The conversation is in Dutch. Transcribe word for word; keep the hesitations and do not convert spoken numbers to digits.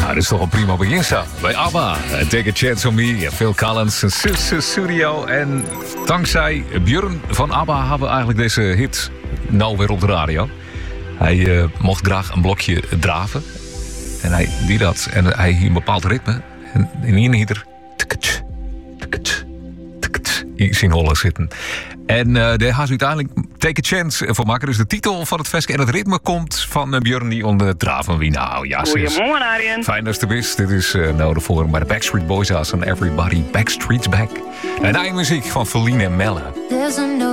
Nou, dit is toch een prima begin samen. Bij ABBA, Take a Chance on Me, Phil Collins, Sus Studio. En dankzij Björn van ABBA hebben we eigenlijk deze hit nou weer op de radio. Hij uh, mocht graag een blokje draven. En hij deed dat. En hij hield een bepaald ritme. En in ieder in zijn hollen zitten. En uh, daar gaat ze uiteindelijk Take a Chance voor maken. Dus de titel van het festje en het ritme komt van uh, Björn die onder draven. Wie nou, ja, goedemorgen, Arjen. Fijn dat je er bent. Dit is uh, nou de volgende bij de Backstreet Boys als en Everybody Backstreet's Back. En eigen muziek van Feline en Melle.